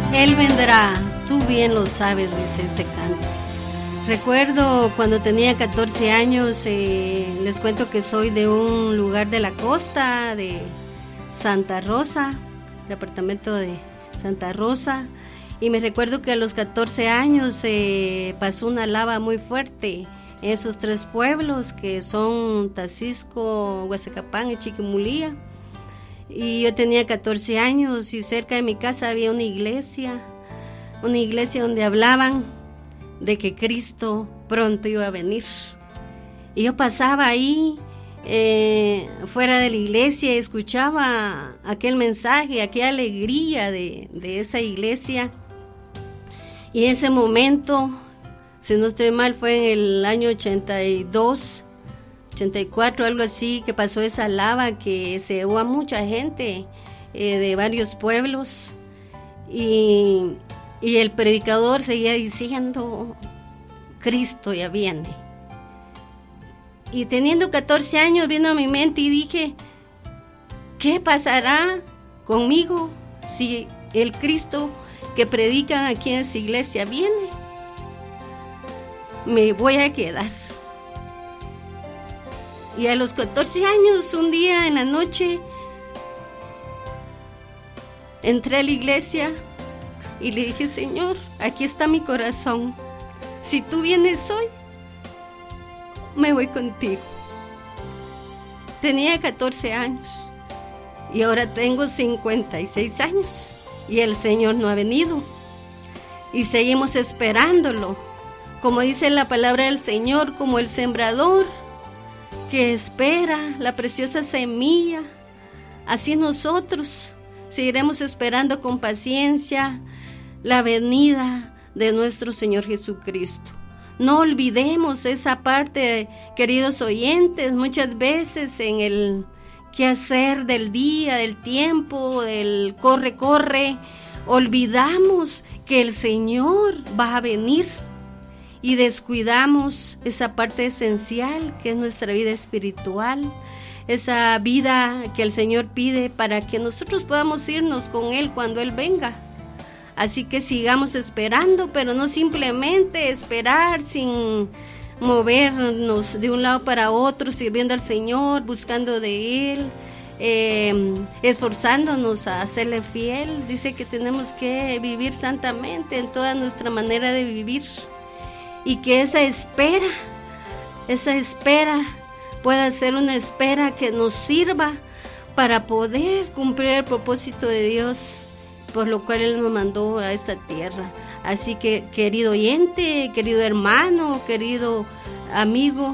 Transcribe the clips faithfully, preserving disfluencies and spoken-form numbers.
Él vendrá, tú bien lo sabes, dice este canto. Recuerdo cuando tenía catorce años, eh, les cuento que soy de un lugar de la costa, de Santa Rosa, departamento de Santa Rosa, y me recuerdo que a los catorce años eh, pasó una lava muy fuerte en esos tres pueblos que son Tacisco, Huesacapán y Chiquimulía. Y yo tenía catorce años y cerca de mi casa había una iglesia, una iglesia donde hablaban de que Cristo pronto iba a venir. Y yo pasaba ahí, eh, fuera de la iglesia, y escuchaba aquel mensaje, aquella alegría de, de esa iglesia. Y en ese momento, si no estoy mal, fue en el año ochenta y dos, ochenta y cuatro, algo así, que pasó esa lava que se llevó a mucha gente eh, de varios pueblos. Y, y el predicador seguía diciendo, Cristo ya viene. Y teniendo catorce años vino a mi mente y dije, ¿qué pasará conmigo si el Cristo que predican aquí en esta iglesia viene? Me voy a quedar. Y a los catorce años, un día en la noche, entré a la iglesia y le dije, Señor, aquí está mi corazón. Si tú vienes hoy, me voy contigo. Tenía catorce años y ahora tengo cincuenta y seis años y el Señor no ha venido. Y seguimos esperándolo, como dice la palabra del Señor, como el sembrador que espera la preciosa semilla. Así nosotros seguiremos esperando con paciencia la venida de nuestro Señor Jesucristo. No olvidemos esa parte, queridos oyentes. Muchas veces en el quehacer del día, del tiempo, del corre, corre, olvidamos que el Señor va a venir y descuidamos esa parte esencial que es nuestra vida espiritual, esa vida que el Señor pide para que nosotros podamos irnos con Él cuando Él venga. Así que sigamos esperando, pero no simplemente esperar sin movernos de un lado para otro, sirviendo al Señor, buscando de Él, eh, esforzándonos a serle fiel. Dice que tenemos que vivir santamente en toda nuestra manera de vivir. Y que esa espera, esa espera pueda ser una espera que nos sirva para poder cumplir el propósito de Dios, por lo cual Él nos mandó a esta tierra. Así que, querido oyente, querido hermano, querido amigo,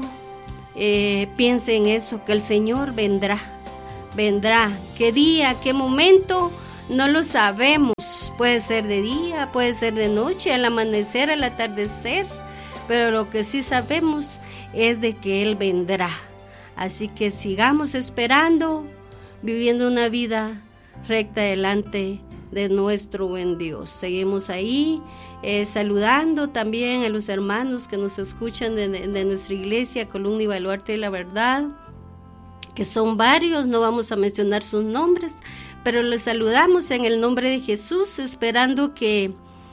eh, piense en eso, que el Señor vendrá, vendrá. ¿Qué día, qué momento? No lo sabemos. Puede ser de día, puede ser de noche, al amanecer, al atardecer. Pero lo que sí sabemos es de que Él vendrá. Así que sigamos esperando, viviendo una vida recta delante de nuestro buen Dios. Seguimos ahí eh, saludando también a los hermanos que nos escuchan de, de nuestra iglesia, Columna y Baluarte de la Verdad, que son varios, no vamos a mencionar sus nombres, pero les saludamos en el nombre de Jesús, esperando que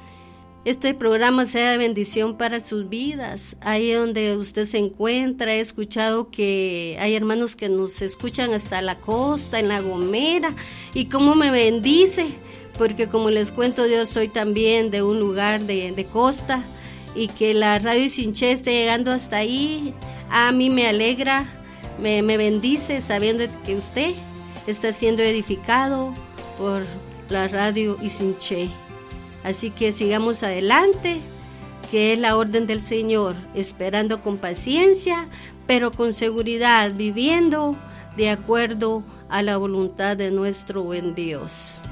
este programa sea de bendición para sus vidas. Ahí donde usted se encuentra, he escuchado que hay hermanos que nos escuchan hasta la costa, en La Gomera, y cómo me bendice, porque como les cuento, yo soy también de un lugar de, de costa, y que la radio Sinché esté llegando hasta ahí, a mí me alegra, me, me bendice sabiendo que usted está siendo edificado por la radio Sinché. Así que sigamos adelante, que es la orden del Señor, esperando con paciencia, pero con seguridad, viviendo de acuerdo a la voluntad de nuestro buen Dios.